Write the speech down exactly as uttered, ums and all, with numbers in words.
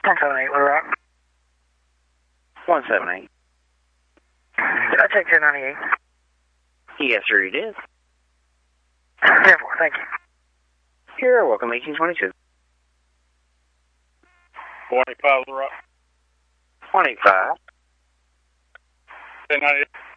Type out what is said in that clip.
one seven eight, Little Rock. one seven eight. Did I check ten ninety-eight? Yes, sir, it is. ten four, thank you. You're welcome, eighteen twenty-two. one eighty-five, Little Rock. one eighty-five. ten ninety-eight.